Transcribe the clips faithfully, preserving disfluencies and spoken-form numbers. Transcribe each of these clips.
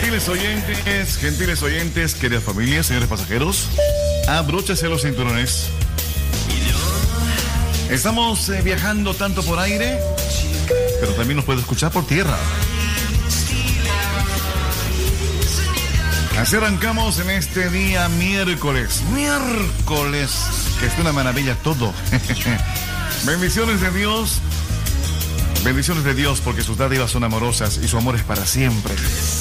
Gentiles oyentes, gentiles oyentes, queridas familias, señores pasajeros, abróchese los cinturones. Estamos eh, viajando tanto por aire, pero también nos puede escuchar por tierra. Así arrancamos en este día miércoles. Miércoles, que es una maravilla todo. Bendiciones de Dios. Bendiciones de Dios, porque sus dádivas son amorosas y su amor es para siempre.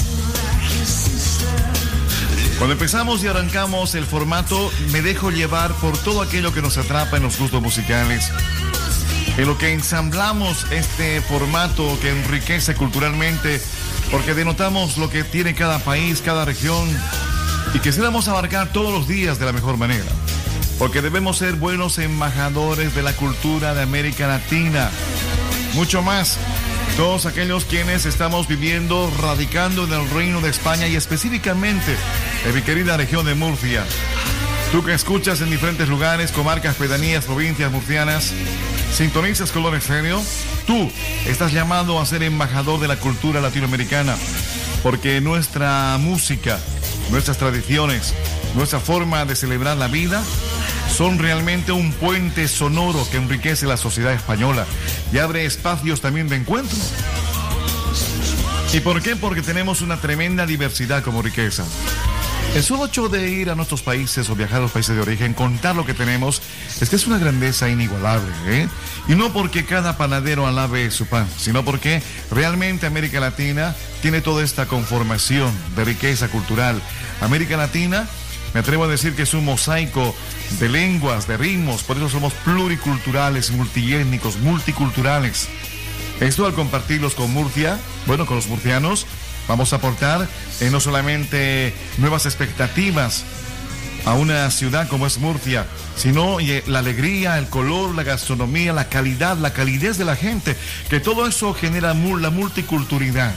Cuando empezamos y arrancamos el formato, me dejo llevar por todo aquello que nos atrapa en los gustos musicales. En lo que ensamblamos este formato que enriquece culturalmente, porque denotamos lo que tiene cada país, cada región, y quisiéramos abarcar todos los días de la mejor manera. Porque debemos ser buenos embajadores de la cultura de América Latina. Mucho más, todos aquellos quienes estamos viviendo, radicando en el Reino de España y específicamente en mi querida región de Murcia. Tú que escuchas en diferentes lugares, comarcas, pedanías, provincias murcianas, sintonizas Color Estéreo, tú estás llamado a ser embajador de la cultura latinoamericana, porque nuestra música, nuestras tradiciones, nuestra forma de celebrar la vida son realmente un puente sonoro que enriquece la sociedad española y abre espacios también de encuentro. ¿Y por qué? Porque tenemos una tremenda diversidad como riqueza. El solo hecho de ir a nuestros países o viajar a los países de origen, contar lo que tenemos, es que es una grandeza inigualable, ¿eh? Y no porque cada panadero alabe su pan, sino porque realmente América Latina tiene toda esta conformación de riqueza cultural. América Latina, me atrevo a decir que es un mosaico de lenguas, de ritmos, por eso somos pluriculturales, multiétnicos, multiculturales. Esto al compartirlos con Murcia, bueno, con los murcianos, vamos a aportar eh, no solamente nuevas expectativas a una ciudad como es Murcia, sino eh, la alegría, el color, la gastronomía, la calidad, la calidez de la gente, que todo eso genera mu- la multiculturalidad.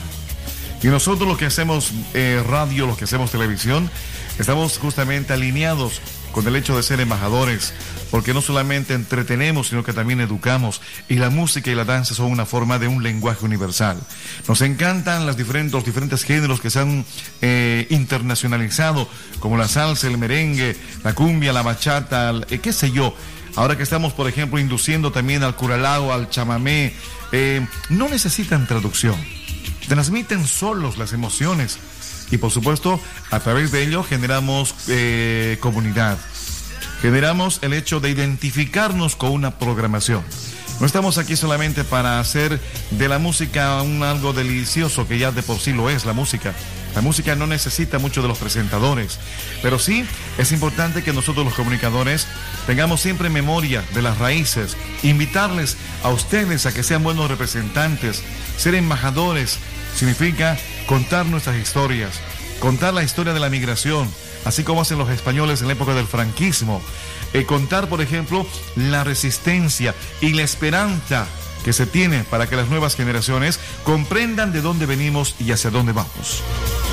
Y nosotros los que hacemos eh, radio, los que hacemos televisión, estamos justamente alineados con el hecho de ser embajadores, porque no solamente entretenemos, sino que también educamos, y la música y la danza son una forma de un lenguaje universal. Nos encantan las diferentes, los diferentes géneros que se han eh, internacionalizado, como la salsa, el merengue, la cumbia, la bachata, el, eh, qué sé yo. Ahora que estamos, por ejemplo, induciendo también al curalao, al chamamé, eh, no necesitan traducción. Transmiten solos las emociones y por supuesto a través de ello generamos eh, comunidad, generamos el hecho de identificarnos con una programación. No estamos aquí solamente para hacer de la música un algo delicioso, que ya de por sí lo es la música. La música no necesita mucho de los presentadores, pero sí es importante que nosotros los comunicadores tengamos siempre memoria de las raíces, invitarles a ustedes a que sean buenos representantes. Ser embajadores significa contar nuestras historias, contar la historia de la migración, así como hacen los españoles en la época del franquismo, eh, contar, por ejemplo, la resistencia y la esperanza que se tiene para que las nuevas generaciones comprendan de dónde venimos y hacia dónde vamos.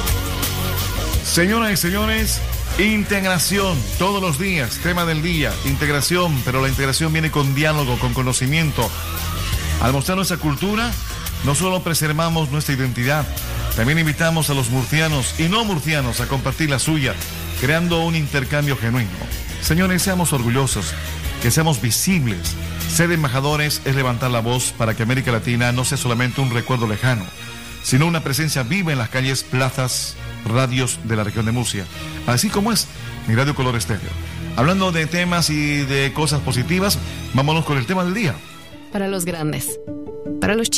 Señoras y señores, integración, todos los días, tema del día, integración, pero la integración viene con diálogo, con conocimiento. Al mostrar nuestra cultura, no solo preservamos nuestra identidad, también invitamos a los murcianos y no murcianos a compartir la suya, creando un intercambio genuino. Señores, seamos orgullosos, que seamos visibles. Ser embajadores es levantar la voz para que América Latina no sea solamente un recuerdo lejano, sino una presencia viva en las calles, plazas, radios de la región de Murcia, así como es mi Radio Color Estéreo. Hablando de temas y de cosas positivas, vámonos con el tema del día. Para los grandes, para los chicos.